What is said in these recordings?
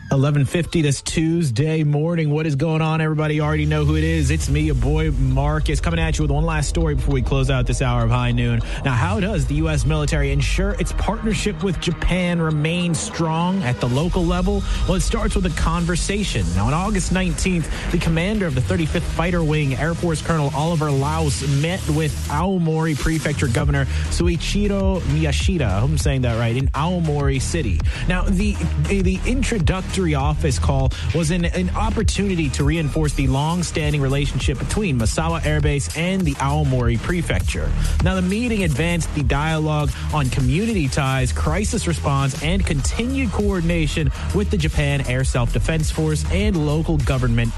11:50 this Tuesday morning. What is going on, everybody? You already know who it is. It's me, your boy Marcus, coming at you with one last story before we close out this hour of High Noon. Now, how does the U.S. military ensure its partnership with Japan remains strong at the local level? Well, it starts with a conversation. Now, on August 19th, the commander of the 35th Fighter Wing, Air Force Colonel Oliver Laus, met with Aomori Prefecture Governor Suichiro Miyashita. I hope I'm saying that right, in Aomori City. Now, the introductory office call was an opportunity to reinforce the long-standing relationship between Misawa Air Base and the Aomori Prefecture. Now, the meeting advanced the dialogue on community ties, crisis response, and continued coordination with the Japan Air Self-Defense Force and local government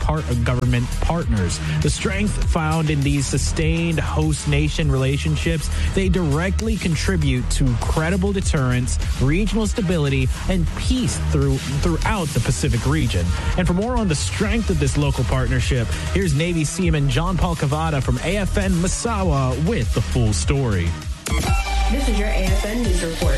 partners. The strength found in these sustained host nation relationships, they directly contribute to credible deterrence, regional stability, and peace throughout the Pacific region. And for more on the strength of this local partnership, here's Navy Seaman John Paul Cavada from AFN Misawa with the full story. This is your AFN News Report.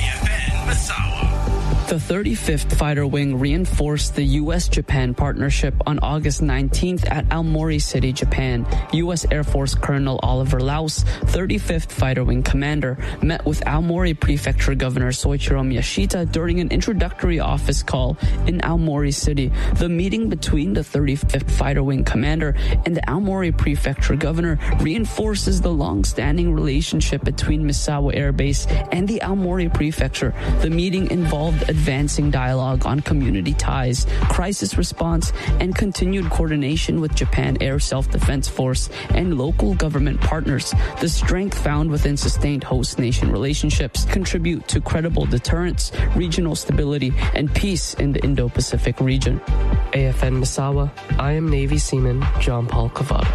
AFN Misawa. The 35th Fighter Wing reinforced the U.S.-Japan partnership on August 19th at Aomori City, Japan. U.S. Air Force Colonel Oliver Laus, 35th Fighter Wing commander, met with Aomori Prefecture Governor Soichiro Miyashita during an introductory office call in Aomori City. The meeting between the 35th Fighter Wing commander and the Aomori Prefecture Governor reinforces the long-standing relationship between Misawa Air Base and the Aomori Prefecture. The meeting involved advancing dialogue on community ties, crisis response, and continued coordination with Japan Air Self-Defense Force and local government partners. The strength found within sustained host nation relationships contribute to credible deterrence, regional stability, and peace in the Indo-Pacific region. AFN Misawa, I am Navy Seaman John Paul Cavada.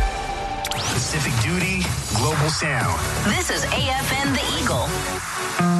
Pacific Duty, Global Sound. This is AFN The Eagle.